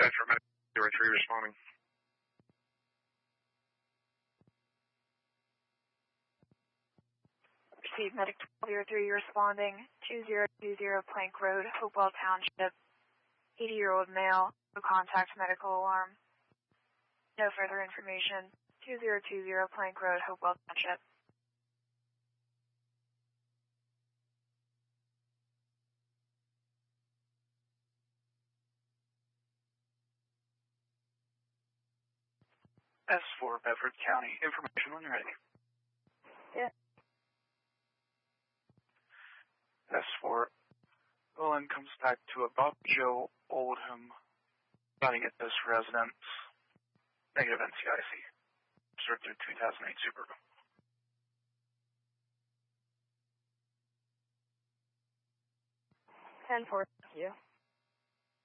Bedford Medical 03 responding. Receive Medic 1203 responding. 2020 Plank Road, Hopewell Township. 80-year-old male. No contact medical alarm. No further information. 2020 Plank Road, Hopewell Township. S4 Bedford County. Information when you're ready. Yeah. S4. Olin comes back to a Bob Joe Oldham, running at this residence. Negative NCIC. Restricted 2008 Super. 10-4, thank you.